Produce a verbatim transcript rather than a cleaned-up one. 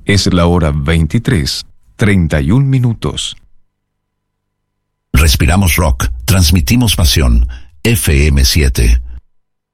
Es la hora veintitrés, treinta y un minutos. Respiramos rock, transmitimos pasión. F M siete.